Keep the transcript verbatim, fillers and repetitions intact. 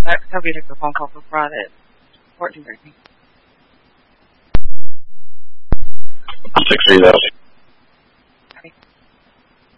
That Toby took the phone call for Friday at fourteen thirty. six three thousand.